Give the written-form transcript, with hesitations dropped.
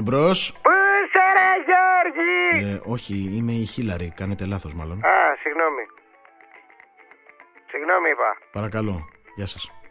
Εμπρός. Πού είσαι ρε Γιώργη? Όχι, είμαι η Χίλαρη. Κάνετε λάθος μάλλον. Συγγνώμη. Συγγνώμη είπα. Παρακαλώ, γεια σας.